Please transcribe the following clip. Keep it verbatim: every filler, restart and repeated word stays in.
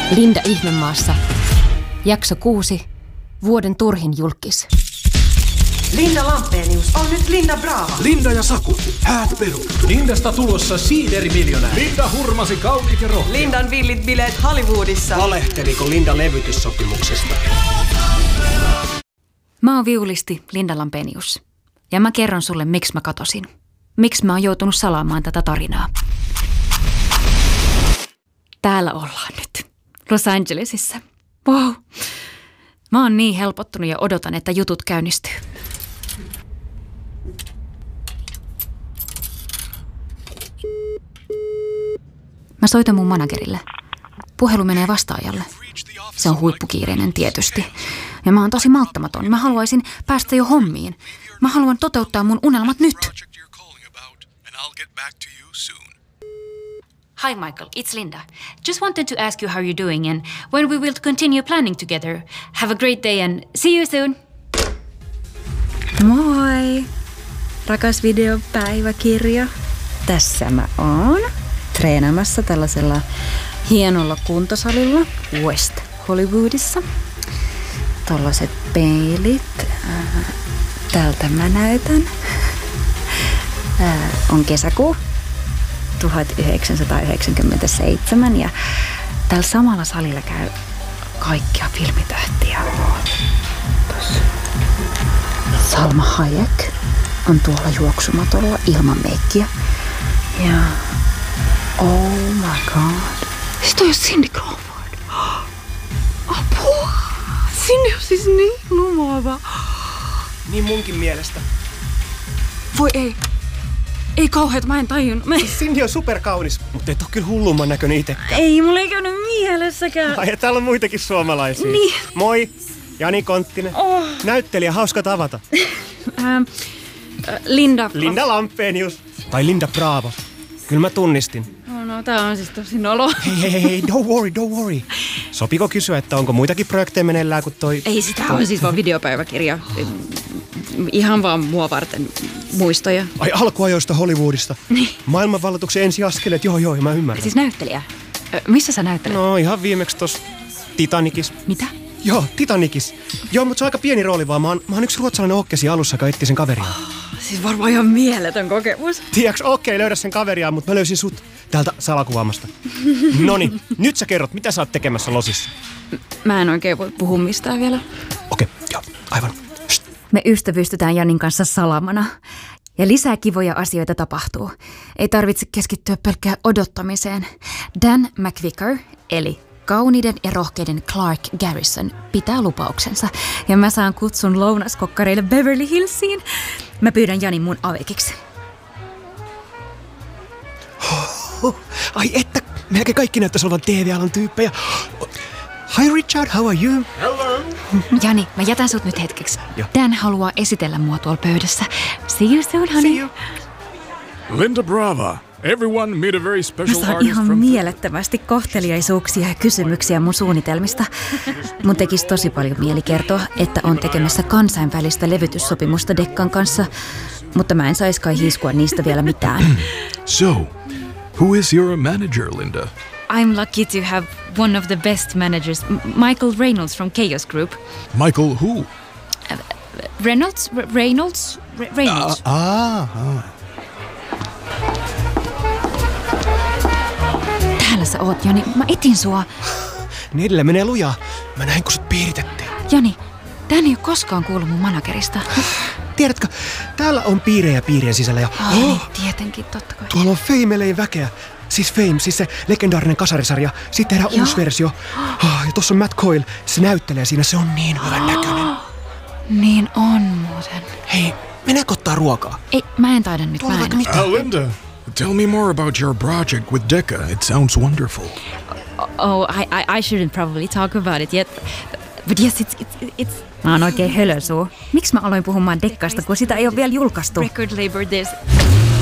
Linda Ihmemaassa. Jakso kuusi. Vuoden turhin julkis. Linda Lampenius on nyt Linda Brava. Linda ja Saku, häät peru. Lindasta tulossa siiderimiljonääri. Linda hurmasi kauniit ja rohkeat. Lindan villit bileet Hollywoodissa. Valehteliko Linda levytyssopimuksesta? Mä oon viulisti Linda Lampenius. Ja mä kerron sulle, miksi mä katosin. Miksi mä oon joutunut salaamaan tätä tarinaa. Täällä ollaan nyt. Los Angelesissa. Wow. Mä oon niin helpottunut ja odotan, että jutut käynnistyy. Mä soitan mun managerille. Puhelu menee vastaajalle. Se on huippukiireinen tietysti. Ja mä oon tosi malttamaton. Mä haluaisin päästä jo hommiin. Mä haluan toteuttaa mun unelmat nyt. Hi Michael, it's Linda. Just wanted to ask you how you're doing and when we will continue planning together. Have a great day and see you soon. Moi! Rakas videopäiväkirja. Tässä mä oon treenaamassa tällaisella hienolla kuntosalilla West Hollywoodissa. Tällaiset peilit. Tältä mä näytän. On kesäkuu tuhatyhdeksänsataayhdeksänkymmentäseitsemän ja tällä samalla salilla käy kaikkia filmitähtiä. Tossa. Salma Hayek on tuolla juoksumatolla ilman meikkiä. Ja oh my god. Siis toi on Cindy Crawford. Apua. Cindy on siis niin lumoava. Niin munkin mielestä. Voi ei. Ei kauheat, mä en tajunnut. Mä... Cindy on superkaunis, mutta et oo kyllä hullumman näköinen itekään. Ei, mulla ei käynyt mielessäkään. Ai, ja täällä on muitakin suomalaisia. Niin. Moi, Jani Konttinen. Oh. Näyttelijä, hauska tavata. ähm, Linda. Linda Lampenius. Tai Linda Bravo. Kyllä mä tunnistin. No, no, tää on siis tosi nolo. Hei, hei, hei, don't worry, don't worry. Sopiko kysyä, että onko muitakin projekteja meneillään kuin toi... Ei, sitä on siis vaan videopäiväkirja. Ihan vaan mua varten muistoja. Ai, alkuajoista Hollywoodista. Niin. Maailmanvalloituksen ensiaskeleet, joo joo, mä ymmärrän. Siis näyttelijä. Ö, missä sä näyttelet? No ihan viimeksi tossa Titanicissa. Mitä? Joo, Titanicissa. Joo, mutta se on aika pieni rooli vaan. Mä oon, mä oon yksi ruotsalainen okkesi alussa, joka etsi sen kaveria. Oh, siis varmaan ihan mieletön kokemus. Tiedätkö, okei, löydä sen kaveria, mutta mä löysin sut täältä salakuvaamasta. Noniin, nyt sä kerrot, mitä sä oot tekemässä Losissa? Mä en oikein voi puhua mistään vielä. Okei, joo, aivan. Shht. Me ystävystytään Janin kanssa salamana. Ja lisää kivoja asioita tapahtuu. Ei tarvitse keskittyä pelkkään odottamiseen. Dan McVicker, eli kauniiden ja rohkeiden Clark Garrison, pitää lupauksensa. Ja mä saan kutsun lounaskokkareille Beverly Hillsiin. Mä pyydän Janin mun avekiksi. Oh, ai että, melkein kaikki näyttäisi olevan T V-alan tyyppejä. Hi Richard, how are you? Hello. Jani, mä jätän sut nyt hetkeksi. Jo. Dan haluaa esitellä mua tuolla pöydässä. See you soon, honey. See you. Linda Brava. Everyone meet a very Mä special saan artist ihan from... mielettömästi kohteliaisuuksia ja kysymyksiä mun suunnitelmista. Mun tekisi tosi paljon mieli kertoa, että on tekemässä kansainvälistä levytyssopimusta Dekkan kanssa, mutta mä en sais kai hiiskua niistä vielä mitään. So, who is your manager, Linda? I'm lucky to have one of the best managers, M- Michael Reynolds from Chaos Group. Michael who? Uh, Reynolds? R- Reynolds? R- Reynolds. Ah, ah. Täällä sä oot, Jani. Mä etin sua. Neidillä menee lujaa. Mä näin, kun sut piiritettiin. Jani, Dan ei ole koskaan kuullut mun managerista. Tiedätkö, täällä on piirejä piirien sisällä ja... Oh, niin, tietenkin, totta kai. Tuolla on Famelein väkeä. Siis Fame, siis se legendaarinen kasarisarja. Sitten tehdään Joo. uusi versio. Oh, ja tossa on Matt Coyle. Se näyttelee siinä. Se on niin hyvän näköinen. Niin on muuten. Hei, mennäänkö ottaa ruokaa? Ei, mä en taida nyt. Tuolla Mä vaikka en. mitään. Uh, Linda, tell me more about your project with Decca. It sounds wonderful. Oh, I, I, I shouldn't probably talk about it yet. But yes, it's, it's, it's... Mä oon oikein hölösuu. Miksi mä aloin puhumaan Dekkasta, kun sitä ei ole vielä julkaistu? Record label this.